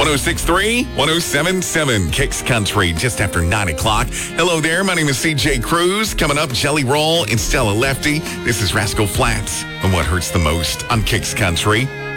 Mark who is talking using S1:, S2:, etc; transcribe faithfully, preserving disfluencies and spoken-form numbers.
S1: oh six point three, one oh seven point seven Kicks Country, just after nine o'clock. Hello there. My name is C J Cruz. Coming up, Jelly Roll and Stella Lefty. This is Rascal Flatts and What Hurts the Most on Kicks Country.